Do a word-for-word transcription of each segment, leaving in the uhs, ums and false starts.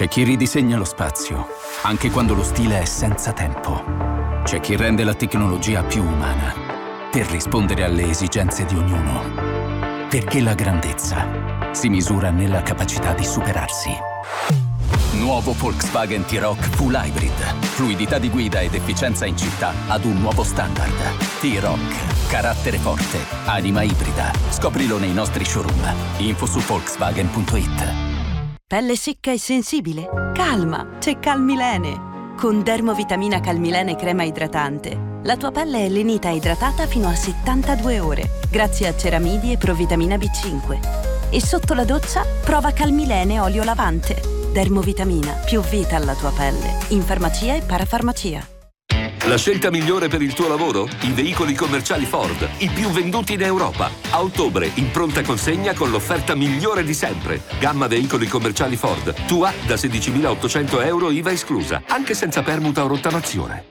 C'è chi ridisegna lo spazio, anche quando lo stile è senza tempo. C'è chi rende la tecnologia più umana, per rispondere alle esigenze di ognuno. Perché la grandezza si misura nella capacità di superarsi. Nuovo Volkswagen T-Roc Full Hybrid. Fluidità di guida ed efficienza in città ad un nuovo standard. T-Roc. Carattere forte. Anima ibrida. Scoprilo nei nostri showroom. Info su volkswagen punto it. Pelle secca e sensibile? Calma, c'è Calmilene. Con Dermovitamina Calmilene crema idratante, la tua pelle è lenita e idratata fino a settantadue ore, grazie a ceramidi e provitamina B cinque. E sotto la doccia, prova Calmilene olio lavante. Dermovitamina, più vita alla tua pelle. In farmacia e parafarmacia. La scelta migliore per il tuo lavoro? I veicoli commerciali Ford, i più venduti in Europa. A ottobre, in pronta consegna con l'offerta migliore di sempre. Gamma veicoli commerciali Ford, tua da sedicimilaottocento euro I V A esclusa, anche senza permuta o rottamazione.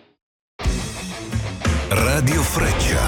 Radio Freccia.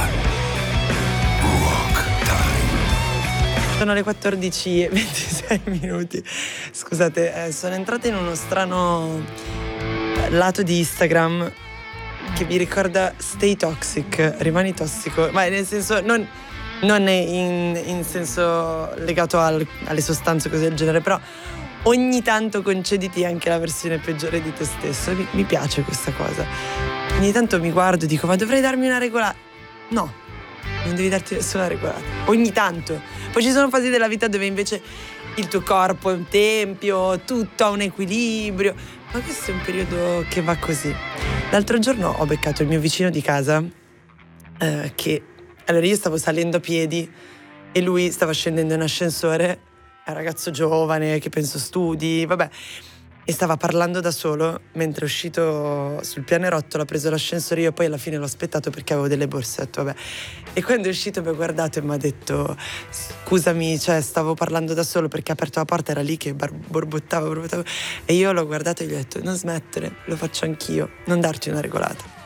Rock Time. Sono le quattordici e ventisei minuti. Scusate, eh, sono entrata in uno strano lato di Instagram che mi ricorda stay toxic, rimani tossico, ma nel senso non, non in, in senso legato al, alle sostanze o cose del genere, però ogni tanto concediti anche la versione peggiore di te stesso. Mi, mi piace questa cosa. Ogni tanto mi guardo e dico, ma dovrei darmi una regolata. No, non devi darti nessuna regolata. Ogni tanto. Poi ci sono fasi della vita dove invece il tuo corpo è un tempio, tutto ha un equilibrio, ma questo è un periodo che va così. L'altro giorno ho beccato il mio vicino di casa eh, che, allora io stavo salendo a piedi e lui stava scendendo in ascensore, è un ragazzo giovane che penso studi, vabbè, e stava parlando da solo mentre è uscito sul pianerottolo, ha preso l'ascensore, io poi alla fine l'ho aspettato perché avevo delle borsette, vabbè. E quando è uscito mi ha guardato e mi ha detto, scusami, cioè stavo parlando da solo perché ha aperto la porta, era lì che bar- borbottava, borbottava, e io l'ho guardato e gli ho detto, non smettere, lo faccio anch'io, non darti una regolata.